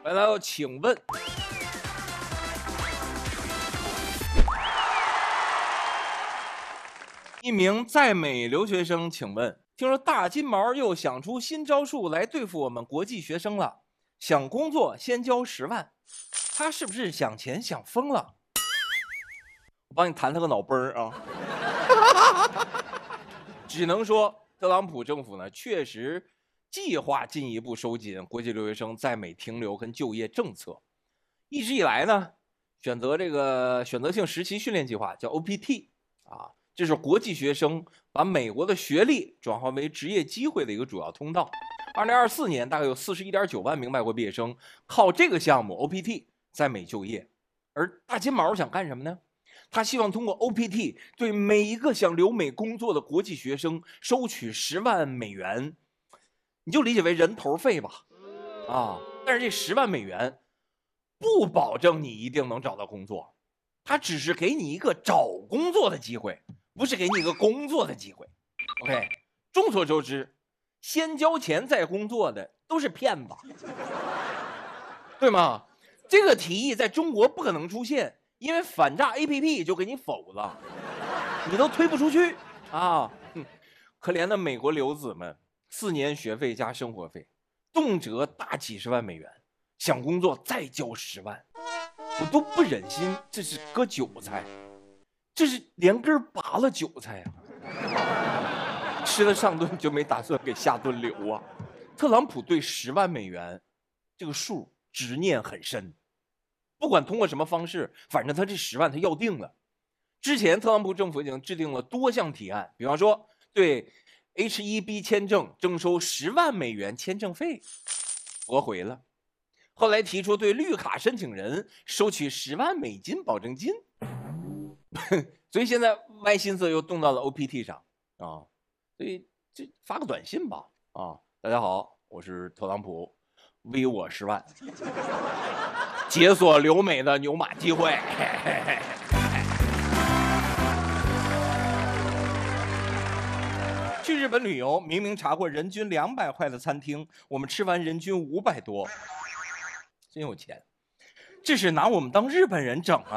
来，请问，一名在美留学生，请问，听说大金毛又想出新招数来对付我们国际学生了，想工作先交10万，他是不是想钱想疯了？我帮你弹他个脑崩啊！只能说，特朗普政府呢，确实计划进一步收紧国际留学生在美停留跟就业政策。一直以来呢，选择性实习训练计划叫 OPT 啊，这是国际学生把美国的学历转化为职业机会的一个主要通道。2024年，大概有41.9万名外国毕业生靠这个项目 OPT 在美就业。而大金毛想干什么呢？他希望通过 OPT 对每一个想留美工作的国际学生收取10万美元，你就理解为人头费吧，啊！但是这10万美元不保证你一定能找到工作，它只是给你一个找工作的机会，不是给你一个工作的机会。OK， 众所周知，先交钱再工作的都是骗子，对吗？这个提议在中国不可能出现。因为反诈 APP 就给你否了，你都推不出去啊！可怜的美国留子们，4年学费加生活费，动辄大几十万美元，想工作再交10万，我都不忍心，这是割韭菜，这是连根拔了韭菜啊！吃了上顿就没打算给下顿留啊！特朗普对10万美元这个数执念很深。不管通过什么方式，反正他这10万他要定了。之前特朗普政府已经制定了多项提案，比方说对 H1B 签证征收10万美元签证费，驳回了。后来提出对绿卡申请人收取10万美金保证金，所以现在歪心思又动到了 OPT 上啊。所以这发个短信吧啊，大家好，我是特朗普，微我10万。解锁留美的牛马机会。去日本旅游，明明查过人均200块的餐厅，我们吃完人均500多，真有钱。这是拿我们当日本人整啊！